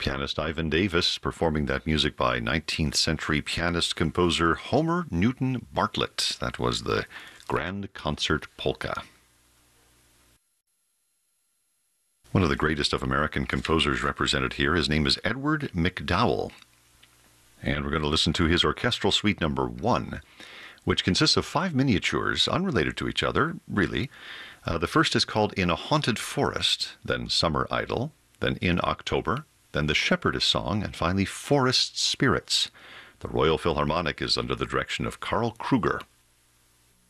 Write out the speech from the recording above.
Pianist Ivan Davis performing that music by 19th century pianist-composer Homer Newton Bartlett. That was the Grand Concert Polka. One of the greatest of American composers represented here. His name is Edward MacDowell. And we're going to listen to his Orchestral Suite Number 1, which consists of 5 miniatures, unrelated to each other, really. The first is called In a Haunted Forest, then Summer Idyll, then In October, then The Shepherdess Song, and finally Forest Spirits. The Royal Philharmonic is under the direction of Karl Kruger.